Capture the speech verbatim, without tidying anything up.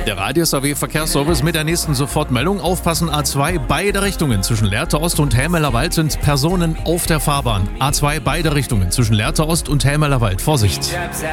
Der Radius A W Verkehrsservice mit der nächsten Sofortmeldung. Aufpassen, A zwei, beide Richtungen. Zwischen Lehrte Ost und Helmelerwald sind Personen auf der Fahrbahn. A zwei, beide Richtungen. Zwischen Lehrte Ost und Helmelerwald. Vorsicht!